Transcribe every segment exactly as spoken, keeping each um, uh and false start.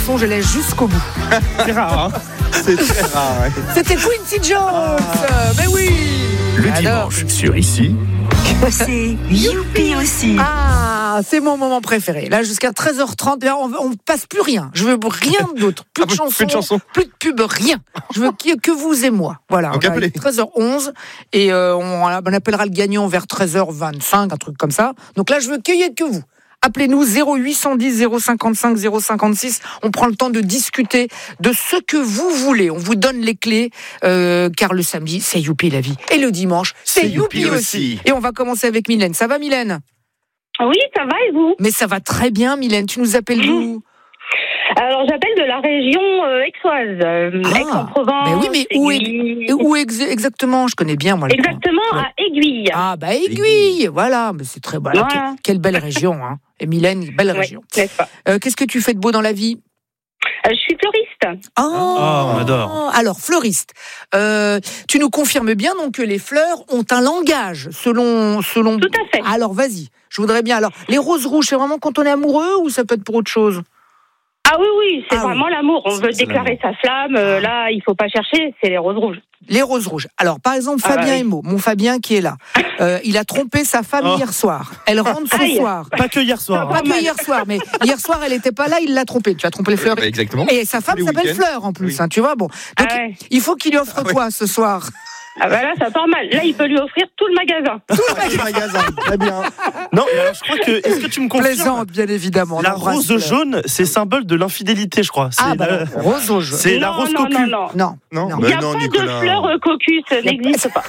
Je laisse jusqu'au bout. C'est rare, hein. C'est très rare. Ouais. C'était Quincy Jones. Ah. Mais oui. Le Alors. dimanche sur Ici. C'est Youpi aussi. Ah, c'est mon moment préféré. Là, jusqu'à treize heures trente, là, on ne passe plus rien. Je veux rien d'autre. Plus, Ah, de, chansons, plus de chansons. plus de pub, rien. Je veux que, que vous et moi. Voilà. Donc, on a appelez. treize heures onze et euh, on, on appellera le gagnant vers treize heures vingt-cinq, un truc comme ça. Donc là, je veux qu'il y ait que vous. Appelez-nous zéro huit cent dix zéro cinquante-cinq zéro cinquante-six. On prend le temps de discuter de ce que vous voulez. On vous donne les clés, euh, car le samedi, c'est Youpi la vie. Et le dimanche, c'est, C'est Youpi, Youpi aussi. aussi. Et on va commencer avec Mylène. Ça va, Mylène ? Oui, ça va et vous? Mais ça va très bien, Mylène. Tu nous appelles d'où ? Alors, j'appelle de la région euh, aixoise, euh, Ah, Aix-en-Provence. mais oui, mais où, est, Aiguille. où ex- exactement ? Je connais bien, moi. le coin. Exactement, Ouais. à Aiguille. Ah, bah Aiguille, voilà. Mais c'est très bon. Voilà. Quelle, quelle belle région, hein. Et Mylène, belle Ouais, région. n'est-ce pas? Euh, qu'est-ce que tu fais de beau dans la vie ? Euh, je suis fleuriste. Oh, on adore. Alors, fleuriste, euh, tu nous confirmes bien donc que les fleurs ont un langage, selon... selon... Tout à fait. Alors, vas-y, je voudrais bien. Alors, les roses rouges, c'est vraiment quand on est amoureux ou ça peut être pour autre chose ? Ah oui, oui, c'est Ah vraiment oui. l'amour. On veut C'est déclarer sa flamme. euh, Là, il faut pas chercher, c'est les roses rouges. Les roses rouges. Alors, par exemple, Ah, Fabien oui. Emo, mon Fabien qui est là, euh, il a trompé sa femme Oh. hier soir. Elle rentre ce Aïe. soir. Pas que hier soir. Pas que hier soir, mais hier soir, elle n'était pas là, il l'a trompée. Tu as trompé les fleurs. Bah, exactement. Et sa femme Les s'appelle week-ends. Fleur en plus, Oui. hein, tu vois. Bon, donc Ah ouais. il faut qu'il lui offre Ah ouais. quoi ce soir ? Ah bah là, ça part mal. Là, il peut lui offrir tout le magasin. Tout le magasin. Très bien. Non, mais alors je crois que. Est-ce que tu me confirmes Plaisante, bien évidemment. on La embrasse rose Fleur. jaune, c'est symbole de l'infidélité, je crois. C'est Ah, bah, la- rose au jaune. c'est la non, rose non, cocu. non, non. Non, Non, non. Il bah n'y a non, pas Nicolas. de fleurs euh, cocus, ça n'existe pas.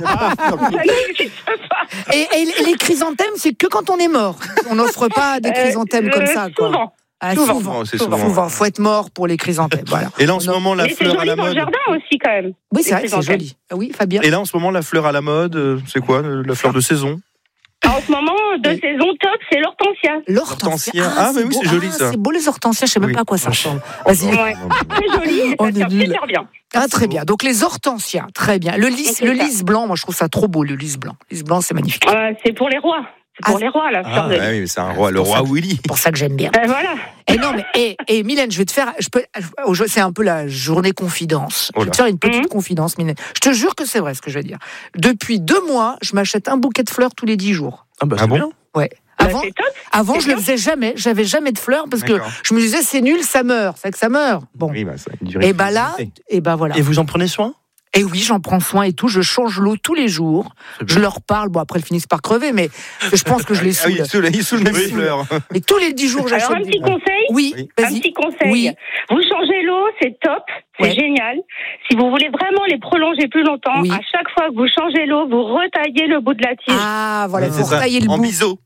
Ça n'existe pas. Et, et les chrysanthèmes, c'est que quand on est mort. On n'offre pas des chrysanthèmes Euh, comme euh, ça, quoi. Souvent. Ah, souvent. souvent. C'est Souvent. souvent. Faut être mort pour les chrysanthèmes. Voilà. Et là, en ce On a- moment, la Mais c'est fleur à joli la dans le mode. jardin aussi, quand même. Oui, c'est vrai que c'est chrysanthèmes. joli. Ah oui, Fabien. Et là, en ce moment, la fleur à la mode, euh, c'est quoi euh, la fleur de saison? En ce moment, de Oui. saison top, c'est l'hortensia. L'hortensia. L'hortensia. Ah, mais oui, beau. c'est joli, Ah, ça. C'est beau les hortensias, je sais même Oui. pas à quoi ça ressemble. Vas-y. Ouais. Très joli, et On ça est tient nuls. super bien. Ah, très bien. Donc les hortensias, très bien. Le lys, C'est le ça. lys blanc, moi je trouve ça trop beau, le lys blanc. Le lys blanc, c'est magnifique. Euh, c'est pour les rois. C'est pour Ah, les rois, la fleur ah, de Ah oui, mais c'est un roi, le pour roi ça. Willy. C'est pour ça que j'aime bien. Euh, voilà. Et non, mais et, et Mylène, je vais te faire, je peux, je- c'est un peu la journée confidence. Oh Je vais là. te faire une petite Mhm. confidence, Mylène. Je te jure que c'est vrai ce que je vais dire. Depuis deux mois, je m'achète un bouquet de fleurs tous les dix jours. Ah, bah, Ah c'est bon bien. Ouais. Bah, Avant, c'est top. avant, c'est je le bien. faisais jamais. J'avais jamais de fleurs parce que D'accord. je me disais c'est nul, ça meurt. C'est que ça meurt. Bon. Oui, bah, ça a une durée Et bah là, limitée. et bah voilà. Et vous en prenez soin? Et oui, j'en prends soin et tout. Je change l'eau tous les jours. C'est Je bien. leur parle. Bon, après, elles finissent par crever, mais je pense que je les Ah oui, saoule. il saoule, il saoule même Oui. les fleurs. Et tous les dix jours, j'achète Alors, un des petit conseil. Oui, Oui. Un vas-y. petit conseil. Oui. Vous changez l'eau, c'est top, c'est Ouais. génial. Si vous voulez vraiment les prolonger plus longtemps, Oui. à chaque fois que vous changez l'eau, vous retaillez le bout de la tige. Ah, voilà, Oui, il faut c'est ça. tailler le En bout. biseau.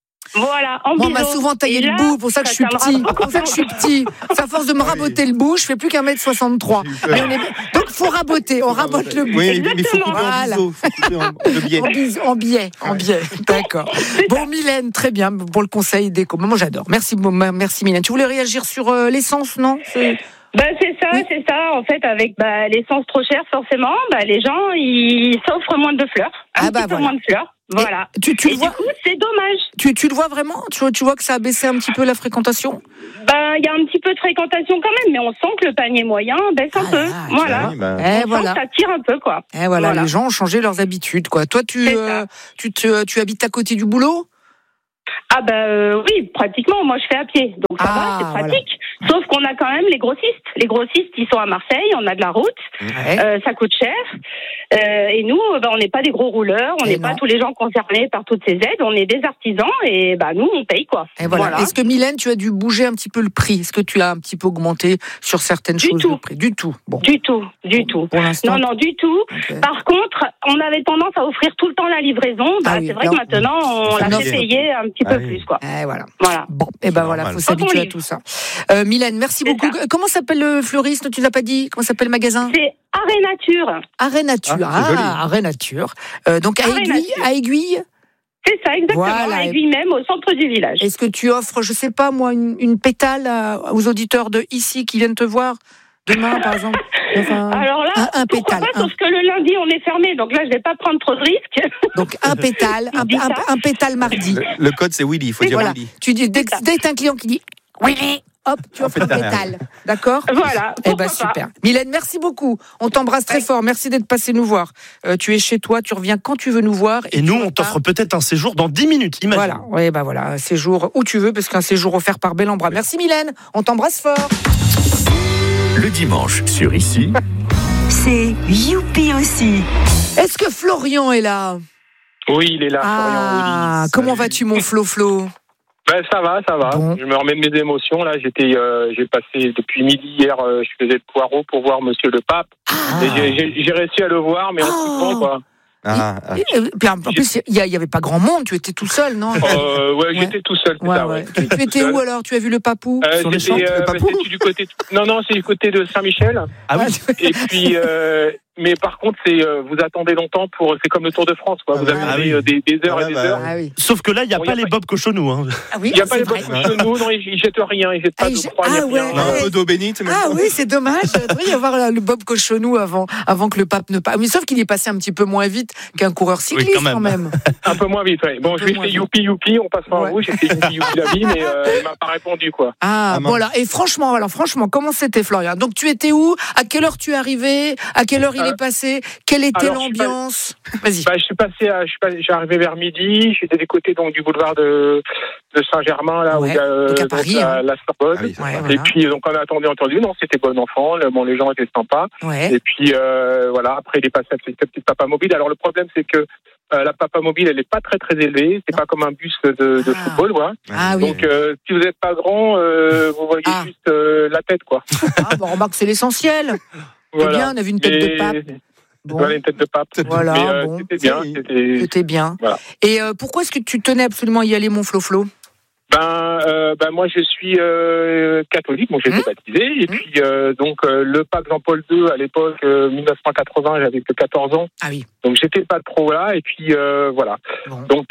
Voilà, en Moi, on m'a biseau. souvent taillé Et le là, bout, pour ça que je suis tiendra petit. beaucoup Pour ça que je suis petit. C'est à force de me raboter le bout, je fais plus qu'un mètre soixante-trois. J'ai eu peur. Mais on est- Donc, faut raboter, on rabote le bout. Oui, mais il faut Exactement. couper en Voilà. biseau. faut couper en- de biais. En, bis- en biais, en biais. D'accord. Bon, Mylène, très bien pour le conseil déco. Moi, j'adore. Merci, bon, merci Mylène. Tu voulais réagir sur euh, l'essence, non C'est- Bah, c'est ça, Oui. c'est ça. En fait, avec bah, l'essence trop chère, forcément, bah, les gens, ils s'offrent moins de fleurs. Un Ah, bah, petit peu voilà. moins de fleurs. Voilà. Tu, tu Et le du vois, coup, c'est dommage. tu, tu le vois vraiment tu, vois- tu vois que ça a baissé un petit peu la fréquentation Bah, il y a un petit peu de fréquentation quand même, mais on sent que le panier moyen baisse un Ah peu. là, Voilà. Oui, bah, Eh, On sent voilà. que ça tire un peu, quoi. Eh, voilà, Voilà. les gens ont changé leurs habitudes, quoi. Toi, tu, C'est euh, ça. tu, te, tu habites à côté du boulot Ah bah euh, oui, pratiquement. Moi, je fais à pied, donc ça Ah, va, c'est pratique. Sauf qu'on a quand même les grossistes. Les grossistes, ils sont à Marseille. On a de la route, Ouais. euh, ça coûte cher. Euh, et nous, bah, on n'est pas des gros rouleurs. On Et n'est non. pas tous les gens concernés par toutes ces aides. On est des artisans et bah nous, on paye quoi. Et voilà. Voilà. Est-ce que Mylène, tu as dû bouger un petit peu le prix Est-ce que tu as un petit peu augmenté sur certaines Du choses tout. le prix Du tout. Bon. Du tout, du tout. Pour l'instant. Non, non, du tout. ok. Par contre, on avait tendance à offrir tout le temps la livraison. Bah, Ah oui, c'est vrai non. que maintenant, on Ça la m'offre. fait payer un petit Ah peu oui. plus, quoi. Eh, voilà. Voilà. Bon, et ben C'est voilà, normal. faut s'habituer Quand on à livre. tout ça. Euh, Mylène, merci C'est beaucoup. Comment s'appelle le fleuriste Tu nous as pas dit Comment s'appelle le magasin C'est Arrêt Nature. Arrêt Nature. Ah, c'est joli. Ah, Arrêt Nature. Euh, donc à Arrêt Aiguille, Nature. à Aiguille. C'est ça, exactement. Voilà. À Aiguille même, au centre du village. Est-ce que tu offres, je sais pas moi, une, une pétale à- aux auditeurs de ici qui viennent te voir demain, par exemple Enfin, Alors là, un, un pourquoi pétale. pas, un- sauf que le lundi, on est fermé. Donc là, je vais pas prendre trop de risques. donc un pétale, un, dis un- ça. un pétale mardi. Le, le code, c'est Willy. Il faut Et dire Voilà. Willy. Tu dis dès que C'est ça. dès que t'as un client qui dit Willy, hop, tu offres le pétale. D'accord ? Voilà. Eh ben pourquoi pas. super. Mylène, merci beaucoup. On t'embrasse très Ouais. fort. Merci d'être passé nous voir. Euh, tu es chez toi, tu reviens quand tu veux nous voir. Et tu nous, on repars. t'offre peut-être un séjour dans dix minutes, imagine. Voilà, ouais, bah voilà, un séjour où tu veux, parce qu'un séjour offert par Bel en Bras. Merci Mylène, on t'embrasse fort. Le dimanche sur Ici, C'est Youpi aussi. Est-ce que Florian est là ? Oui, il est là, Ah, Florian. Oui. comment vas-tu mon Flo Flo ? Ben, ça va, ça va. Bon. Je me remets de mes émotions. Là, j'étais, euh, j'ai passé depuis midi hier, euh, je faisais le poireau pour voir Monsieur le Pape. Ah. Et j'ai, j'ai, j'ai réussi à le voir, mais en Oh. tout temps, quoi. Ah, ah. Et, et, puis, en plus, il n'y avait pas grand monde, tu étais tout seul, non ? Euh, ouais, Ouais. j'étais tout seul, c'est Ouais, ça, ouais. ouais. Tu, tu étais où alors ? Tu as vu le papou ? Euh, Sur les c'était, champs, euh, le ben, Papou c'était du côté. Non, non, c'est du côté de Saint-Michel. Ah oui. Et puis, euh, mais par contre, c'est, euh, vous attendez longtemps pour. C'est comme le Tour de France, quoi. Vous Ah attendez oui. euh, des, des heures Ah et des bah, heures. Ah oui. Sauf que là, il n'y a Bon, pas y a les pas- Bob Cochonou. Hein. Ah oui, Il n'y a ah, pas c'est les vrai. bottes de genoux, non, ils, ils jettent rien, ils jettent Ah, pas ils de jettent- croix, il y a ah, ouais. rien. Non, un peu d'eau bénite, même Ah pas. oui, c'est dommage. Il devrait y avoir là, le Bob Cochonou avant, avant que le pape ne passe. Mais sauf qu'il est passé un petit peu moins vite qu'un coureur cycliste, quand même. quand même. Un peu moins vite, ouais. Bon, Un je peu lui ai moins fait vite. youpi youpi, on passe pas Ouais. en vous, j'ai fait youpi youpi la vie, mais euh, il m'a pas répondu, quoi. Ah, Ah, mince. voilà. Et franchement, alors franchement, comment c'était, Florian ? Donc tu étais où ? À quelle heure tu es arrivé ? À quelle heure il Euh, est passé ? Quelle était alors, je suis pas- l'ambiance ? Vas-y. Bah, je suis passé à, je suis pas, j'ai arrivé vers midi, j'étais des côtés donc du boulevard de, de Saint-Germain, là, Ouais, où il y a, euh, donc à donc, Paris, la, hein. la Sorbonne. Ah oui, ça Ouais, va. voilà. Et puis, donc, on a attendu, entendu, non, c'était bon enfant, le- bon, les gens étaient sympas. Ouais. Et puis, euh, voilà, après, il est passé avec cette petite papa mobile. Alors, le problème, c'est que, euh, la papa mobile, elle est pas très, très élevée. C'est Non. pas comme un bus de, de Ah. football, quoi. Ah oui. Donc, euh, si vous n'êtes pas grand, euh, vous voyez Ah. juste, euh, la tête, quoi. Ah, bon, remarque, c'est l'essentiel. C'est Voilà. bien, on a vu une tête Mais- de pape. Bon, Voilà, une tête de pape. Voilà, Mais, euh, bon. c'était bien, Oui. c'était, c'était bien. Voilà. Et euh, pourquoi est-ce que tu tenais absolument à y aller, mon Flo-Flo ? Ben, euh, ben moi je suis euh, catholique, bon j'ai été Mmh. baptisé et Mmh. puis euh, donc euh, le pape Jean-Paul deux à l'époque euh, mille neuf cent quatre-vingts, j'avais que quatorze ans, Ah oui. donc j'étais pas trop là et puis euh, voilà. Bon. Donc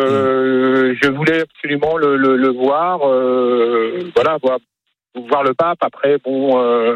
euh, je voulais absolument le, le, le voir, euh, voilà voir, voir le pape. Après bon, euh,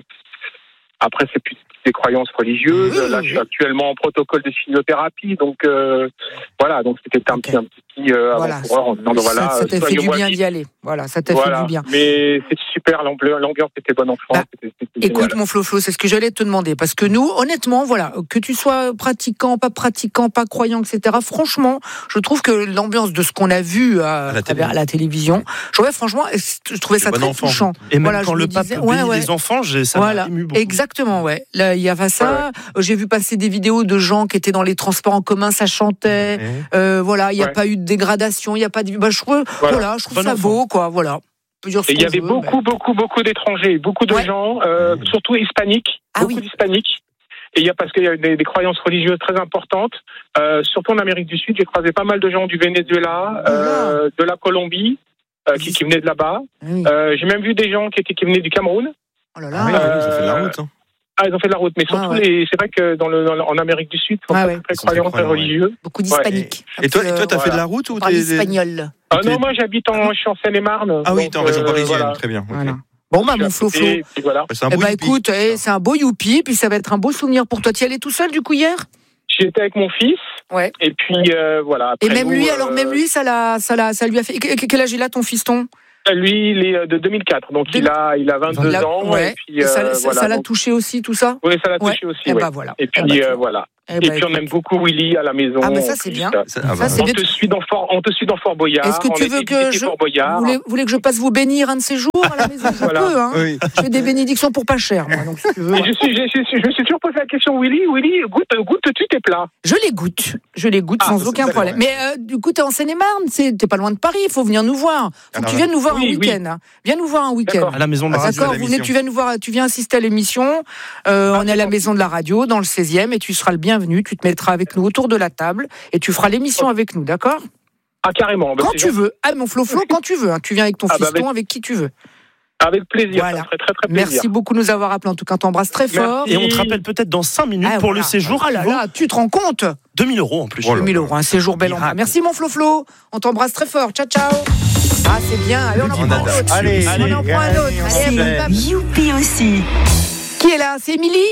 après c'est plus des croyances religieuses. Oui, Là oui, je suis oui. actuellement en protocole de chimiothérapie, donc euh, voilà, donc c'était un Ok. petit un petit euh, Voilà. avant-coureur en disant voilà. ça ça t'a fait soignez-moi du bien vite. d'y aller. Voilà, ça t'a Voilà. fait du bien. Mais c'est super, l'ambiance l'ambiance était bonne enfant. Bah, c'était, c'était Écoute, génial. mon Flo-Flo, c'est ce que j'allais te demander. Parce que nous, honnêtement, voilà, que tu sois pratiquant, pas pratiquant, pas croyant, et cetera, franchement, je trouve que l'ambiance de ce qu'on a vu à, À la travers télé. la télévision, je trouvais, franchement, je trouvais ça bon très enfant. touchant. Et même Voilà, quand je le me pape disais- bénit ouais, ouais. les enfants, j'ai, ça m'a Voilà, ému beaucoup. exactement, ouais. Là, il y avait ça. J'ai vu passer des vidéos de gens qui étaient dans les transports en commun, ça chantait. Ouais. Euh, voilà, il n'y a Ouais. pas eu de dégradation, il n'y a pas de. Bah, je trouve, voilà. Voilà. je trouve Bon ça enfant. beau, quoi. Voilà. On peut dire ce Et il y qu'on avait veut, beaucoup, mais- beaucoup, beaucoup d'étrangers, beaucoup de Ouais. gens, euh, Mmh. surtout hispaniques, Ah beaucoup oui. d'hispaniques. Et il y a parce qu'il y a des, des croyances religieuses très importantes, euh, surtout en Amérique du Sud. J'ai croisé pas mal de gens du Venezuela, euh, de la Colombie, euh, qui, qui venaient de là-bas. Oui. Euh, j'ai même vu des gens qui étaient qui venaient du Cameroun. Oh là Ah là. oui, Euh, ils ont fait de la route. Hein. Ah, ils ont fait de la route, mais surtout, Ah ouais. les, c'est vrai que dans le, dans le- en Amérique du Sud, ils sont Ah très, ouais. très Ils sont très croyants, très croyants, ouais. religieux. Beaucoup d'hispaniques. Et toi, et toi, t'as voilà. fait de la route ou On parle t'es espagnol. Ah t'es- non, moi j'habite en, je suis en Seine-et-Marne. Ah oui, donc, t'es en région euh, parisienne, voilà. très bien. ok. Voilà. Bon, bah, Je mon suis à Flo-Flo. côté, puis voilà. C'est un Eh beau ben youpi. écoute, eh, c'est un beau youpi, puis ça va être un beau souvenir pour toi. Tu y allais tout seul du coup hier ? J'étais avec mon fils. Ouais. Et puis euh, voilà. Et Après même nous, lui, euh, alors même lui, ça l'a, ça l'a, ça lui a fait. Que- que- Quel âge il a ton fiston ? Lui, il est de deux mille quatre, donc deux il a, il a vingt-deux Il a- ans. ouais. Et puis Et ça, euh, ça- voilà. ça l'a donc- touché aussi tout ça ? Oui, ça l'a Ouais. touché aussi. Eh ouais. ben voilà. Et puis Eh ben, tu euh, vois. voilà. Eh Et ben, puis on écoute. aime beaucoup Willy à la maison. Ah, ben ça, en c'est plus. bien. Ça, ah Ça, bah, c'est On bien. te suit dans Fort, on te suit dans Fort Boyard. Est-ce que on tu est veux visité que je, Fort vous Boyard. voulez, vous voulez que je passe vous bénir un de ces jours à la maison ? Je Voilà. peux, hein. oui. Je fais des bénédictions pour pas cher, moi. Donc si tu veux. Et je, suis, je, je- je me suis toujours posé la question, Willy, Willy, goûte, goûtes-tu tes plats? Je les goûte, je les goûte Ah, sans ça, aucun c'est problème. bien, Mais euh, du coup, t'es en Seine-et-Marne, c'est- t'es pas loin de Paris, il faut venir nous voir. Faut que Alors, tu viennes nous voir oui, un week-end. hein. Viens nous voir un week-end. D'accord. À la maison de la Ah, radio. c'est ça, D'accord, la vous venez, l'émission. tu viens nous voir, tu viens assister à l'émission. Euh, on est à la maison de la radio, dans le seizième, et tu seras le bienvenu. Tu te mettras avec nous autour de la table et tu feras l'émission avec nous, d'accord ? Ah, carrément. Bah, Quand c'est tu gentil. veux. Ah, mon Flo-Flo, quand tu veux. hein. Tu viens avec ton Ah, bah, fiston, avec- avec qui tu veux. Avec plaisir. Voilà. Ça me ferait très, très plaisir. Merci beaucoup de nous avoir appelés. En tout cas, on t'embrasse très fort. Merci. Et on te rappelle peut-être dans cinq minutes Ah, pour voilà. le séjour Ah qui là vaut là, tu te rends compte ? deux mille euros en plus. Oh là deux mille euros, un séjour bel en bras. Miracle. Merci mon Flo-Flo. On t'embrasse très fort. Ciao, ciao. Ah, c'est bien. Allez, on en prend un dimanche. autre. Allez, on en prend un autre. Allez, C'est hop, hop, hop. Youpi aussi. Qui est là ? C'est Émilie ?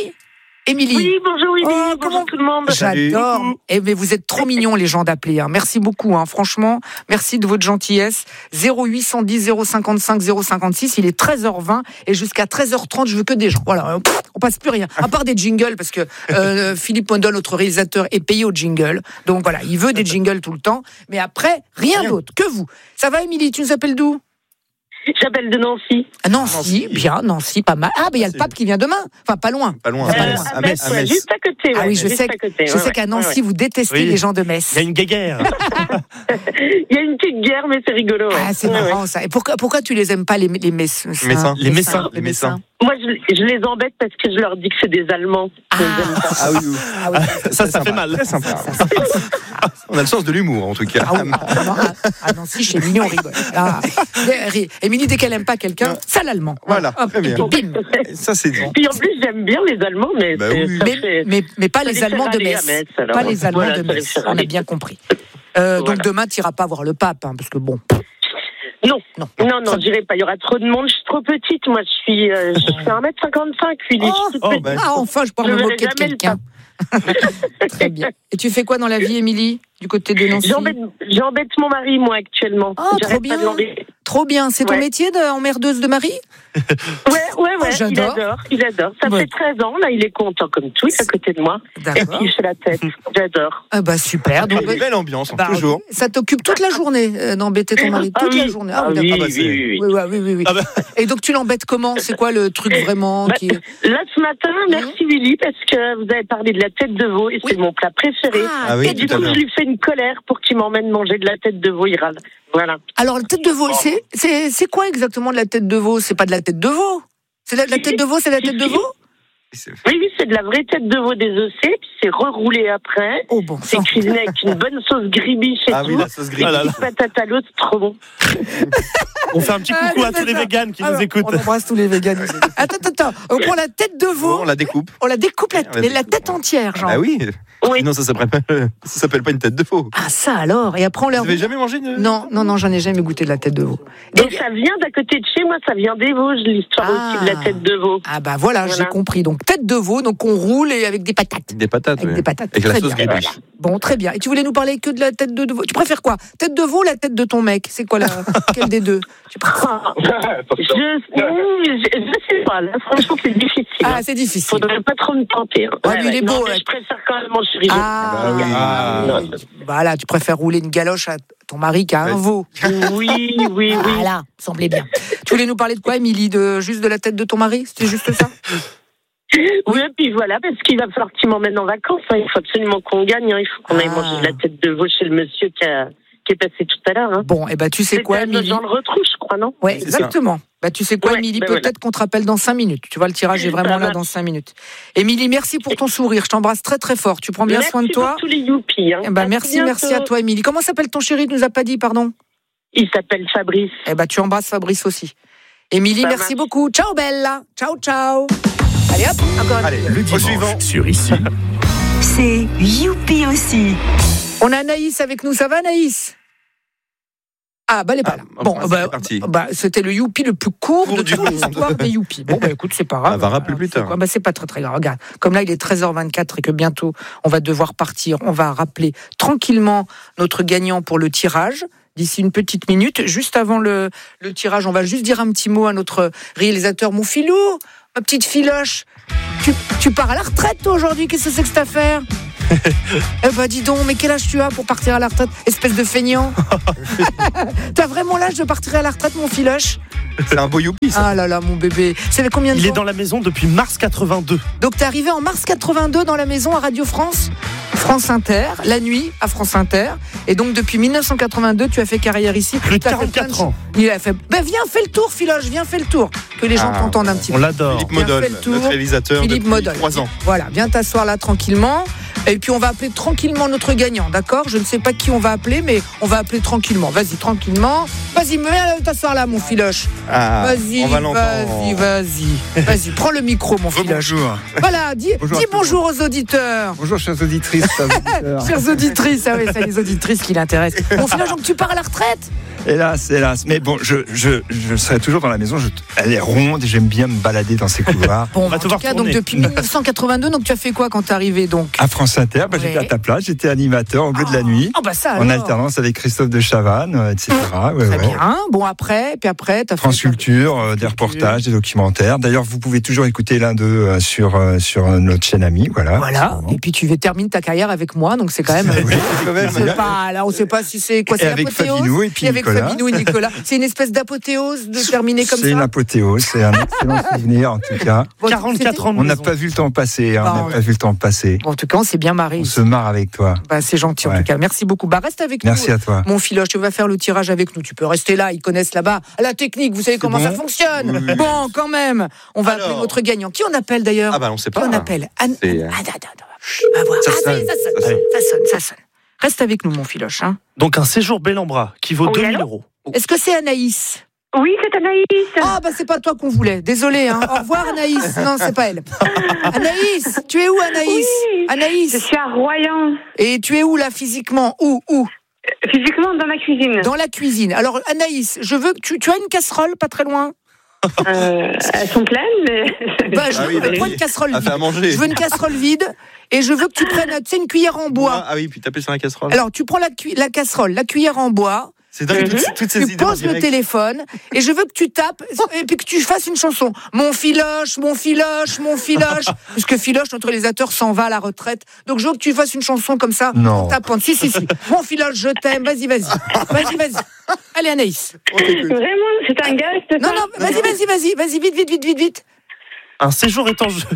Émilie. Oui, bonjour, oui, Oh, bonjour comment- tout le monde. J'adore. Eh, mais vous êtes trop mignons, les gens d'appeler. Hein. Merci beaucoup, hein. Franchement. Merci de votre gentillesse. zéro huit cent dix zéro cinquante-cinq zéro cinquante-six. Il est treize heures vingt et jusqu'à treize heures trente, je veux que des gens. Voilà. Pff, on passe plus rien. À part des jingles, parce que euh, Philippe Mondol, notre réalisateur, est payé au jingle. Donc voilà, il veut des jingles tout le temps. Mais après, rien, rien. d'autre que vous. Ça va, Émilie? Tu nous appelles d'où? J'appelle de Nancy. Ah, Nancy, Nancy, bien, Nancy, pas mal. Ah, mais il y a le pape qui vient demain. Enfin, pas loin. Pas loin. Euh, pas loin. À Metz, ouais, juste à côté. Ouais, ah oui, je sais, côté, je ouais, sais qu'à Nancy, ouais, ouais. vous détestez oui. les gens de Metz. Il y a une guéguerre. Il y a une petite guerre, mais c'est rigolo. Ouais. Ah, c'est ouais, marrant, ouais. ça. Et pourquoi, pourquoi tu les aimes pas, les, les Messins? Les Messins. Les Messins. Les Messins. Moi, je, je les embête parce que je leur dis que c'est des Allemands. Ah, ah oui, oui. Ah, oui. Ça, ça, ça fait mal. Très sympa. On a le sens de l'humour, en tout cas. Ah, oui. ah, non, ah, ah non, si, chez Mignon, on rigole. Ah. Émilie, dès qu'elle aime pas quelqu'un, ça l'allemand. Voilà, hop, très bien. Bim. Ça, c'est bon. Puis en plus, j'aime bien les Allemands, mais... Bah c'est, oui. ça mais, fait... mais, mais pas ça les Allemands de Metz. Metz alors. Pas les Allemands voilà, de Metz, on a bien compris. Voilà. Euh, donc demain, tu n'iras pas voir le pape, hein, parce que bon... Non, non, non, non, j'irai pas. Il y aura trop de monde. Je suis trop petite. Moi, je suis, euh, je fais un mètre cinquante-cinq. Philippe. Oh, oh, bah, ah, enfin, je pourrais me moquer de quelqu'un. Très bien. Et tu fais quoi dans la vie, Émilie, du côté de Nancy? J'embête, j'embête mon mari, moi, actuellement. Oh, trop bien. Trop bien. C'est ton ouais. métier d'emmerdeuse de mari? Ouais, ouais, ouais. Oh, j'adore. Il adore, il adore. Ça ouais. fait treize ans, là, il est content comme tout, il est à côté de moi. D'accord. Et puis, il fait la tête. J'adore. Ah, bah, super. Donc, une belle ambiance, bah, toujours. Ça t'occupe toute la journée euh, d'embêter ton mari. Toute ah, oui. la journée. Ah, ah oui, oui, oui, oui, oui, oui, oui, oui. Ah, bah. Et donc, tu l'embêtes comment? C'est quoi le truc vraiment bah, qui... Là, ce matin, merci Willy, parce que vous avez parlé de la tête de veau, et oui. c'est mon plat préféré. Ah, et oui, du coup, je lui fais une colère pour qu'il m'emmène manger de la tête de veau, il râle. Voilà. Alors, la tête de veau, c'est, c'est, c'est quoi exactement de la tête de veau? C'est pas de la tête de veau? C'est la, la tête de veau, c'est la tête de veau? Oui, oui, c'est de la vraie tête de veau désossée, puis c'est reroulé après. Oh bon. C'est cuisiné avec une bonne sauce gribiche et ah tout. Oui, la sauce gribiche. Et une petite patate à l'eau, c'est trop bon. On fait un petit coucou ah, à tous les véganes qui Alors, nous écoutent. On embrasse tous les véganes. Attends, attends, attends. On prend la tête de veau. On la découpe. On la découpe, la, la, la tête entière, genre. Ah oui. Oui. Sinon, ça s'appelle, ça s'appelle pas une tête de veau. Ah, ça alors. Et après, on leur. Vous n'avez jamais mangé une... Non, non, non, j'en ai jamais goûté de la tête de veau. Donc, et ça vient d'à côté de chez moi, ça vient des Vosges, l'histoire ah. aussi de la tête de veau. Ah, bah voilà, voilà. j'ai compris. Donc, tête de veau, donc on roule et avec des patates. Des patates, Avec oui. des patates. Avec très la sauce bien. gribiche. Bon, très bien. Et tu voulais nous parler que de la tête de veau. Tu préfères quoi? Tête de veau ou la tête de ton mec? C'est quoi la. Quelle des deux? Tu préfères... je... je je sais pas, là, franchement, c'est difficile. Ah, c'est difficile. Faudrait pas trop me tenter. Hein. Ah, ouais, mais il est beau. Non, ouais. Je préfère quand même mon chéri. Ah, bah oui. ah, oui. Voilà, tu préfères rouler une galoche à ton mari qu'à un ouais. veau. Oui, oui, oui. Voilà, semblait bien. Tu voulais nous parler de quoi, Émilie? De juste de la tête de ton mari? C'était juste ça? Oui, et puis voilà, parce qu'il va falloir qu'il m'emmène en vacances. Hein. Il faut absolument qu'on gagne. Hein. Il faut qu'on ah. aille manger de la tête de veau chez le monsieur qui, a, qui est passé tout à l'heure. Hein. Bon, et eh ben tu sais c'est quoi, Émilie? Dans le retrouche, je crois, non? Oui, exactement. Bah, tu sais quoi, ouais, Émilie, ben peut-être voilà. qu'on te rappelle dans cinq minutes. Tu vois, le tirage est vraiment là dans cinq minutes. Émilie, merci pour ton sourire. Je t'embrasse très très fort. Tu prends bien merci soin de toi. Merci pour tous les youpies. Hein. Eh ben, merci, bientôt. merci à toi, Émilie. Comment s'appelle ton chéri? Tu nous as pas dit, pardon? Il s'appelle Fabrice. Eh ben, tu embrasses Fabrice aussi. Émilie, merci marche. beaucoup. Ciao, Bella. Ciao, ciao. Allez hop, encore un Allez, le dimanche suivant sur Ici. C'est Youpi aussi. On a Anaïs avec nous. Ça va, Anaïs? Ah, bah, elle est pas ah, là. Bon, bon, bah, bah, c'était le Youpi le plus court Cours de toute l'histoire des Youpi. Bon, bah, écoute, c'est pas grave. On va rappeler plus tard. C'est, bah, c'est pas très, très grave. Regarde, comme là, il est treize heures vingt-quatre et que bientôt, on va devoir partir. On va rappeler tranquillement notre gagnant pour le tirage. D'ici une petite minute, juste avant le, le tirage, on va juste dire un petit mot à notre réalisateur. Mon filou, ma petite filoche, tu, tu pars à la retraite toi aujourd'hui, qu'est-ce que c'est que cette affaire? Eh ben dis donc, mais quel âge tu as pour partir à la retraite? Espèce de feignant. T'as vraiment l'âge de partir à la retraite, mon filoche? C'est un beau youpi, ça. Ah là là, mon bébé. Ça fait combien de Il temps? est dans la maison depuis mars quatre-vingt-deux. Donc t'es arrivé en mars quatre-vingt-deux dans la maison à Radio France, France Inter, la nuit à France Inter. Et donc depuis mille neuf cent quatre-vingt-deux, tu as fait carrière ici. Plus de quarante-quatre ans. Il a fait. Ben viens, fais le tour, filoche, viens, fais le tour. Que les gens ah, t'entendent un petit on peu. On l'adore. Philippe Modol, notre réalisateur Philippe depuis Modol. trois ans. Voilà, viens t'asseoir là tranquillement. Et puis on va appeler tranquillement notre gagnant, d'accord? Je ne sais pas qui on va appeler, mais on va appeler tranquillement. Vas-y, tranquillement. Vas-y, viens t'asseoir là, mon filoche. Ah, vas-y, vas-y, vas-y. Vas-y, prends le micro, mon filoche. Bonjour. Voilà, dis bonjour, dis bonjour aux auditeurs. Bonjour, chères auditrices. Chères auditrices, ah oui, c'est les auditrices qui l'intéressent. Mon filoche, donc tu pars à la retraite? Hélas, hélas. Mais bon, je, je, je serai toujours dans la maison. Je, elle est ronde et j'aime bien me balader dans ces couloirs. Bon, en tout cas, donc depuis mille neuf cent quatre-vingt-deux, donc tu as fait quoi quand t'es arrivé donc à France Inter, bah, ouais. J'étais à ta place, j'étais animateur au bleu oh. de la nuit, oh, bah ça, en alternance avec Christophe de Chavannes, et cetera. Ouais, Très ouais. bien. Bon après, puis après, t'as France fait Culture, euh, des reportages, des documentaires. D'ailleurs, vous pouvez toujours écouter l'un d'eux euh, sur euh, sur notre chaîne amie, voilà. Voilà. Et puis tu termines ta carrière avec moi, donc c'est quand même. oui, quand même. C'est pas, là, on sait pas si c'est quoi. Et c'est avec Fabinou et puis et avec Nicolas. Fabinou et Nicolas. C'est une espèce d'apothéose de terminer comme ça. C'est une apothéose, c'est un excellent souvenir en tout cas. quarante-quatre ans de On n'a maison. pas vu le temps passer, hein, Bah, on n'a pas vu le temps passer. Bon, en tout cas, on s'est bien marré. On se marre avec toi. Bah, c'est gentil en Ouais. tout cas. Merci beaucoup. Bah, reste avec Merci nous. à toi. Mon Philoche, tu vas faire le tirage avec nous. Tu peux rester là. Ils connaissent là-bas la technique. Vous savez comment bon ça fonctionne. Oui, oui. Bon, quand même. On va Alors. appeler notre gagnant. Qui on appelle d'ailleurs Ah bah on sait Qui pas. on appelle Anne. C'est, euh, Ah, attends, attends. On va voir. Ça Ah, ça y sonne. est, ça sonne. Ça sonne. Ça sonne. Ça sonne. Reste avec nous, mon Philoche. Hein. Donc un séjour bel en bras qui vaut Oui, deux mille allô euros. Est-ce que c'est Anaïs? Oui, c'est Anaïs. Ah bah c'est pas toi qu'on voulait, désolé. Hein. Au revoir Anaïs. Non, c'est pas elle. Anaïs, tu es où Anaïs? Oui, Anaïs. je suis à Royan. Et tu es où là physiquement? Où? Où? Physiquement, dans ma cuisine. Dans la cuisine. Alors Anaïs, je veux que tu, tu as une casserole pas très loin. Euh, elles sont pleines, mais... Bah, je Ah veux oui, prends d'accord. une casserole À faire à vide. manger. Je veux une casserole vide et je veux que tu prennes, tu sais, une cuillère en bois. Ah oui, puis taper sur la casserole. Alors tu prends la, cu- la casserole, la cuillère en bois. C'est dingue, Mhm. toutes, toutes ces Tu idées. en poses le direct. téléphone et je veux que tu tapes et puis que tu fasses une chanson. Mon Philoche, mon Philoche, mon Philoche. Puisque Philoche, notre réalisateur, s'en va à la retraite. Donc je veux que tu fasses une chanson comme ça. Non. En tapant. Si, si, si. Mon Philoche, je t'aime. Vas-y, vas-y. Vas-y, vas-y. Allez, Anaïs. On t'écoute. Vraiment, c'est un gars, c'est Non, ça non, vas-y, vas-y, vas-y. Vas-y, vite, vite, vite, vite, vite. Un séjour est en jeu.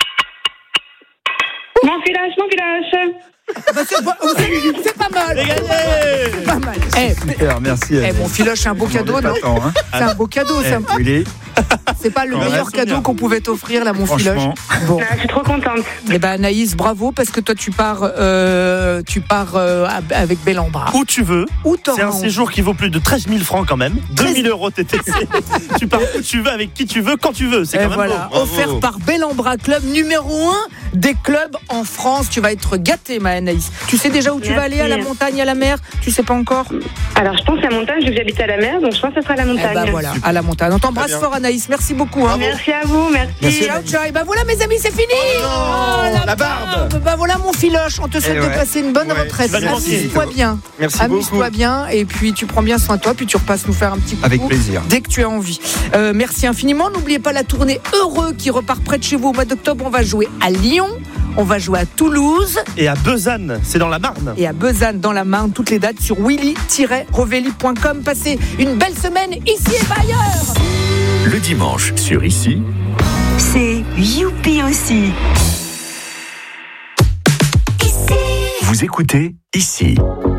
Mon village, mon village. Bah, c'est, c'est- c'est pas mal. C'est gagné. C'est pas mal. Eh, Super, merci. eh, mon Philoche, c'est un beau cadeau, non? Attends, hein. C'est un beau cadeau. C'est, un- Il est, c'est pas le Ouais, meilleur souvenir. cadeau qu'on pouvait t'offrir, là, mon Philoche. franchement. Bon. Ah, je suis trop contente. Eh ben Anaïs, bravo, parce que toi tu pars, euh, tu pars euh, avec bel en bras. Où tu veux. Où t'auras C'est un envie. séjour qui vaut plus de treize mille francs quand même. deux mille euros T T C. Tu pars où tu veux, avec qui tu veux, quand tu veux. C'est Et quand même voilà, Bravo. offert par Bel en Bras Club, numéro un des clubs en France. Tu vas être gâtée, ma Anaïs. Tu sais déjà où tu vas Merci. aller, à la montagne, à la mer? Tu sais pas encore? Alors, je pense à la montagne, vu que j'habite à la mer, donc je pense que ce sera la Eh montagne. ben voilà, à la montagne. On t'embrasse Très bien. fort, Anaïs. Merci beaucoup. Hein. Merci à vous, merci. Merci. Ciao, ciao. Et ben voilà, mes amis, c'est fini. Oh, la barbe. Ben voilà, mon Philoche. On te souhaite Eh de ouais. passer une bonne Ouais. retraite. Tu vas le manquer. Amuse-toi bien. Merci Amuse-toi beaucoup. bien. Et puis, tu prends bien soin de toi. Puis, tu repasses nous faire un petit coup. Avec plaisir. Dès que tu as envie. Euh, merci infiniment. N'oubliez pas la tournée Heureux qui repart près de chez vous au mois d'octobre. On va jouer à Lyon. On va jouer à Toulouse Et à Besanne, c'est dans la Marne. et à Besanne dans la Marne. Toutes les dates sur willy tiret rovelli point com. Passez une belle semaine ici et pas ailleurs. Le dimanche sur Ici, C'est Youpi aussi. vous écoutez Ici.